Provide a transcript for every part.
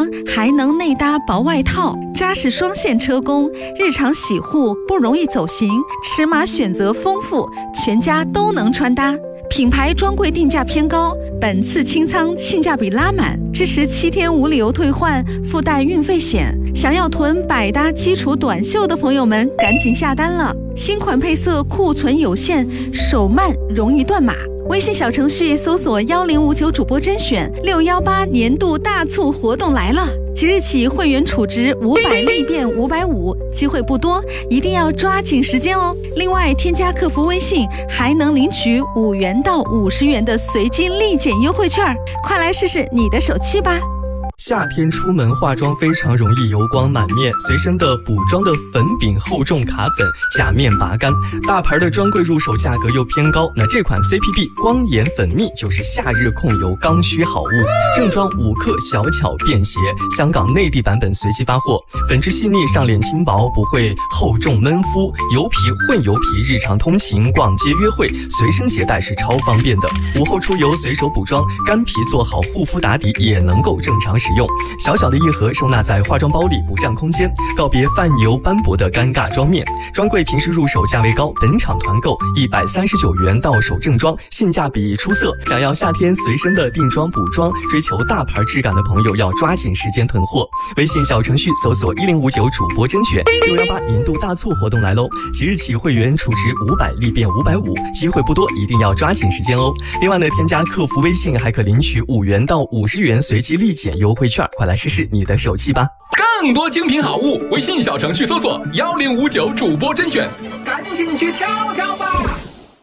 还能内搭薄外套，扎实双线车工，日常洗护不容易走形，尺码选择丰富，全家都能穿搭。品牌专柜定价偏高，本次清仓性价比拉满，支持7天无理由退换，附带运费险。想要囤百搭基础短袖的朋友们，赶紧下单了！新款配色库存有限，手慢容易断码。微信小程序搜索1059主播甄选618年度大促活动来了，即日起会员储值500立变550，机会不多，一定要抓紧时间哦。另外，添加客服微信还能领取5元到50元的随机立减优惠券，快来试试你的手气吧！ 夏天出门化妆非常容易油光满面，随身的补妆的粉饼厚重卡粉，假面拔干，大牌的专柜入手价格又偏高，那这款 CPB 光眼粉蜜就是夏日控油刚需好物，正装5克小巧便携，香港内地版本随机发货，粉质细腻，上脸轻薄，不会厚重闷肤，油皮混油皮，日常通勤、逛街、约会随身携带是超方便的，午后出游随手补妆，干皮做好护肤打底也能够正常使用，小小的一盒收纳在化妆包里不占空间，告别泛油斑驳的尴尬妆面。专柜平时入手价位高，本场团购139元到手正装，性价比出色。想要夏天随身的定妆补妆，追求大牌质感的朋友要抓紧时间囤货。微信小程序搜索1059主播甄选618年度大促活动来喽！即日起会员储值500立变550，机会不多，一定要抓紧时间哦。另外呢，添加客服微信还可领取5元到50元随机立减优惠券，快来试试你的手气吧！ 更多精品好物，微信小程序搜索1059主播甄选，赶紧去挑挑吧！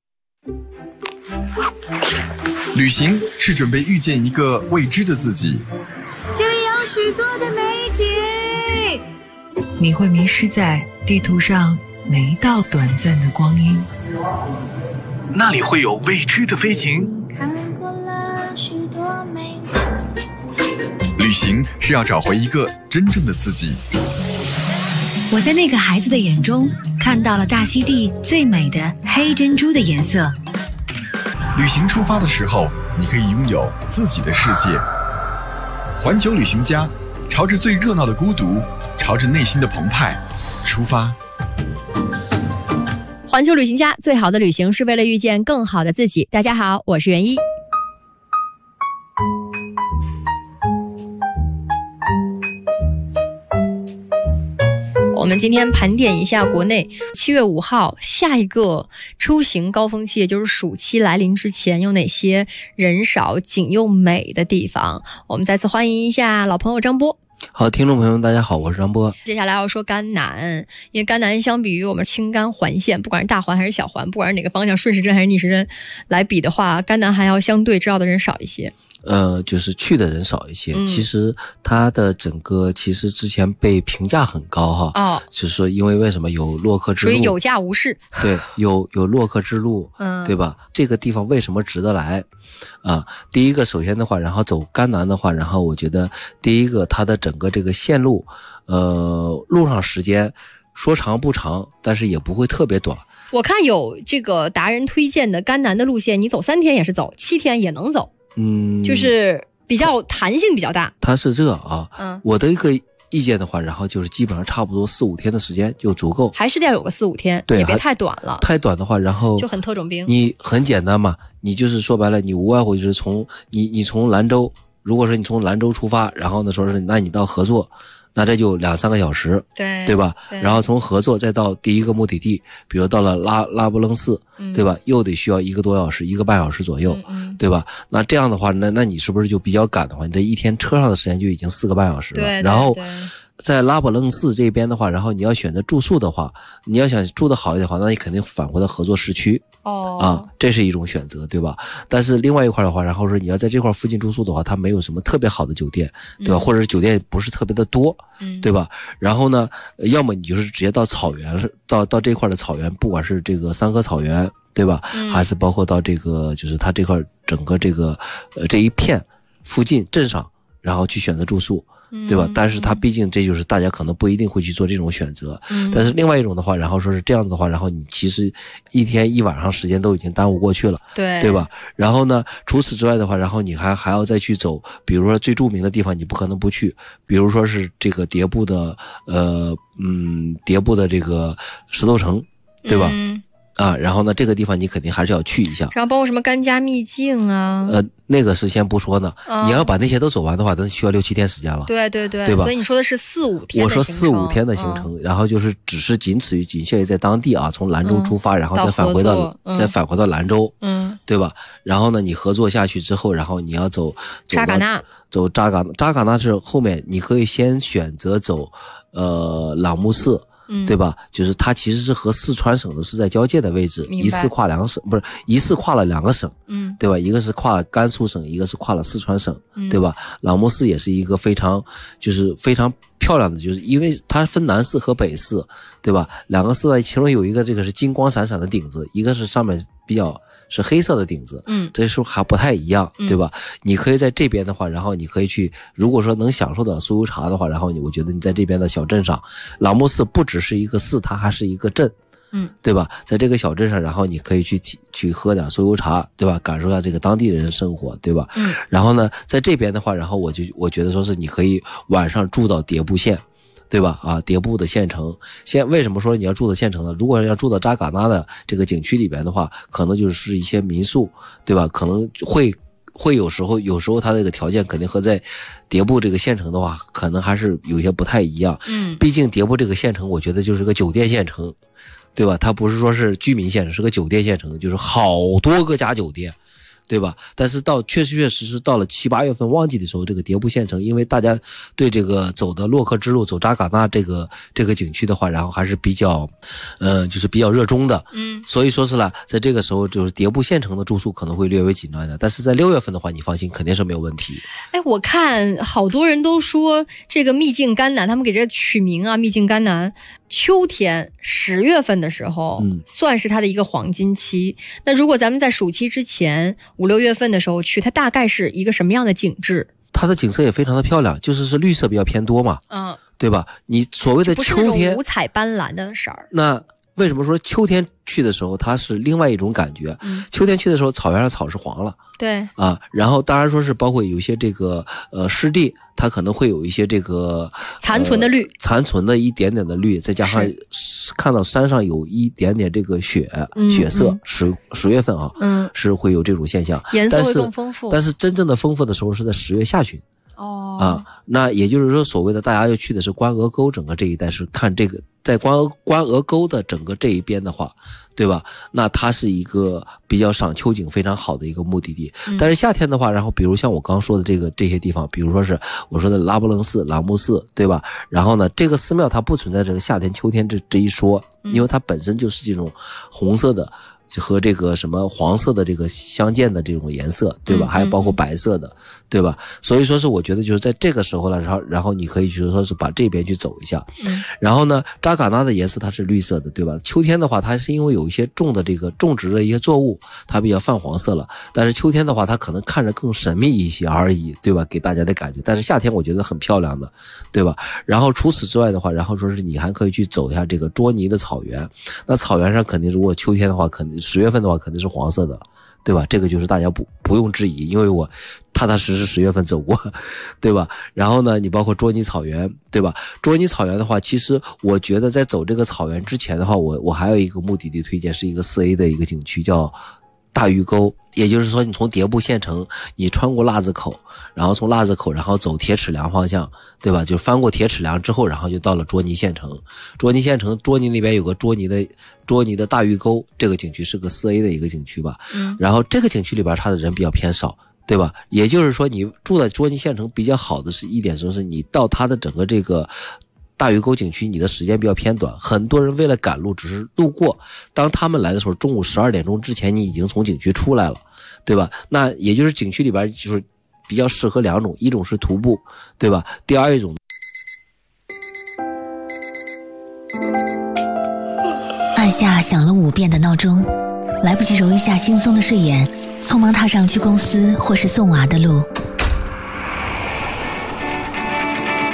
旅行是准备遇见一个未知的自己， 这里有许多的美景， 你会迷失在地图上每一道短暂的光阴， 那里会有未知的飞行。 看过了许多美景， 旅行是要找回一个真正的自己。 我在那个孩子的眼中看到了大溪地最美的黑珍珠的颜色。 旅行出发的时候，你可以拥有自己的世界。环球旅行家，朝着最热闹的孤独，朝着内心的澎湃出发。 环球旅行家，最好的旅行是为了遇见更好的自己。大家好，我是袁一。我们今天盘点一下国内7月5号下一个出行高峰期，也就是暑期来临之前，有哪些人少景又美的地方。我们再次欢迎一下老朋友张波。 好，听众朋友们大家好，我是张波。 接下来要说甘南，因为甘南相比于我们青甘环线，不管是大环还是小环，不管是哪个方向，顺时针还是逆时针来比的话，甘南还要相对知道的人少一些。 就是去的人少一些。其实它的整个其实之前被评价很高哈。哦，就是说因为为什么有洛克之路， 所以有价无市。 对，有洛克之路，对吧？这个地方为什么值得来？第一个，首先的话，然后走甘南的话，然后我觉得第一个它的整个这个线路，路上时间说长不长，但是也不会特别短。 我看有这个达人推荐的甘南的路线，你走3天也是走，7天也能走。就是比较弹性比较大。它是这啊， 我的一个意见的话，然后就是基本上差不多4、5天的时间就足够， 还是得要有个4、5天， 对， 也别太短了。 太短的话，然后就很特种兵。 你很简单嘛，你就是说白了，你无外乎就是从你从兰州，如果说你从兰州出发，然后呢说是那你到合作。那这就2、3个小时，对吧？然后从合作再到第一个目的地，比如到了拉卜楞寺，对吧？又得需要1个多小时，1个半小时左右，对吧？那这样的话，那你是不是就比较赶的话，你这一天车上的时间就已经4个半小时了？对，然后在拉卜楞寺这边的话，然后你要选择住宿的话，你要想住得好一点的话，那你肯定返回到合作市区。这是一种选择，对吧？但是另外一块的话，然后是你要在这块附近住宿的话，它没有什么特别好的酒店，对吧？或者是酒店不是特别的多，对吧？然后呢，要么你就是直接到草原，到这块的草原，不管是这个三河草原，对吧？还是包括到这个就是它这块整个这个这一片附近镇上，然后去选择住宿。 对吧？但是它毕竟这就是大家可能不一定会去做这种选择。但是另外一种的话，然后说是这样子的话，然后你其实一天一晚上时间都已经耽误过去了，对吧？然后呢，除此之外的话，然后你还要再去走，比如说最著名的地方你不可能不去，比如说是这个迭部的这个石头城，对吧？然后呢，这个地方你肯定还是要去一下。 然后包括什么甘家秘境啊， 那个是先不说呢。你要把那些都走完的话，那需要6-7天时间了。 对吧？所以你说的是4-5天的行程。 我说4-5天的行程，然后就是只是仅限于在当地啊，从兰州出发，然后再返回到兰州，对吧？然后呢，你合作下去之后，然后你要走扎尕那， 扎尕那是后面你可以先选择走朗木寺。对吧？就是它其实是和四川省的是在交界的位置，一次跨了2个省，对吧？一个是跨了甘肃省，一个是跨了四川省，对吧？朗木寺也是一个非常漂亮的，就是因为它分南寺和北寺，对吧？2个寺呢，其中有一个这个是金光闪闪的顶子，一个是上面比较是黑色的顶子，这时候还不太一样，对吧？你可以在这边的话，然后你可以去，如果说能享受到酥油茶的话，然后我觉得你在这边的小镇上，朗木寺不只是一个寺，它还是一个镇，对吧？在这个小镇上，然后你可以去喝点酥油茶，对吧？感受一下这个当地人的生活，对吧？然后呢，在这边的话，然后我觉得说是你可以晚上住到迭部县。对吧？迭部的县城，为什么说你要住到县城呢？如果要住到扎尕那的这个景区里边的话，可能就是一些民宿，对吧？可能会有时候它这个条件肯定和在迭部这个县城的话，可能还是有些不太一样。毕竟迭部这个县城，我觉得就是个酒店县城，对吧？它不是说是居民县城，是个酒店县城，就是好多个家酒店。对吧？但是确实到了7-8月份旺季的时候，这个迭部县城，因为大家对这个走的洛克之路、走扎尕那这个景区的话，然后还是比较，就是比较热衷的。所以说是了，在这个时候就是迭部县城的住宿可能会略微紧张一点，但是在6月份的话，你放心，肯定是没有问题。 我看好多人都说这个秘境甘南，他们给这取名啊，秘境甘南。秋天10月份的时候，算是它的一个黄金期。那如果咱们在暑期之前5-6月份的时候去，它大概是一个什么样的景致？ 它的景色也非常的漂亮，就是绿色比较偏多嘛，对吧？你所谓的秋天不是那种五彩斑斓的色儿。 那为什么说秋天去的时候它是另外一种感觉？秋天去的时候，草原上草是黄了， 对然后当然说是包括有一些这个湿地，它可能会有一些这个残存的绿， 残存的一点点的绿，再加上看到山上有一点点这个血色，10月份是会有这种现象， 颜色会更丰富。 但是真正的丰富的时候是在10月下旬。那也就是说，所谓的大家要去的是关鹅沟整个这一带，是看这个在关鹅沟的整个这一边的话，对吧？那它是一个比较赏秋景非常好的一个目的地。但是夏天的话，然后比如像我刚说的这些地方，比如说是我说的拉卜楞寺、朗木寺，对吧？然后呢，这个寺庙它不存在这个夏天、秋天这一说，因为它本身就是这种红色的。和这个什么黄色的这个相间的这种颜色，对吧？还有包括白色的，对吧？所以说是我觉得就是在这个时候了，然后你可以就是说是把这边去走一下。然后呢，扎尕那的颜色它是绿色的，对吧？秋天的话，它是因为有一些种植的一些作物，它比较泛黄色了。但是秋天的话，它可能看着更神秘一些而已，对吧？给大家的感觉。但是夏天我觉得很漂亮的，对吧？然后除此之外的话，然后说是你还可以去走一下这个卓尼的草原。那草原上肯定如果秋天的话，肯定10月份的话肯定是黄色的了，对吧？这个就是大家不用质疑，因为我踏踏实实10月份走过，对吧？然后呢，你包括卓尼草原，对吧？卓尼草原的话，其实我觉得在走这个草原之前的话，我还有一个目的地推荐，是一个4A 的一个景区，叫大峪沟。也就是说，你从迭部县城，你穿过腊子口，然后从腊子口，然后走铁齿梁方向，对吧？就翻过铁齿梁之后，然后就到了卓尼县城。卓尼县城，卓尼那边有个卓尼的大峪沟，这个景区是个4A 的一个景区吧。然后这个景区里边，它的人比较偏少，对吧？也就是说，你住在卓尼县城比较好的是一点，就是你到它的整个这个大峪沟景区，你的时间比较偏短，很多人为了赶路只是路过，当他们来的时候，中午12点钟之前你已经从景区出来了，对吧？那也就是景区里边就是比较适合2种，一种是徒步，对吧？第二一种按下响了5遍的闹钟，来不及揉一下惺忪的睡眼，匆忙踏上去公司或是送娃的路。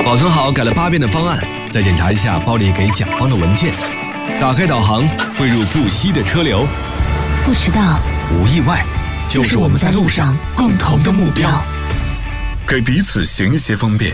保存好改了8遍的方案，再检查一下包里给甲方的文件。打开导航，汇入不息的车流。 不迟到， 无意外，就是我们在路上共同的目标。 给彼此行一些方便，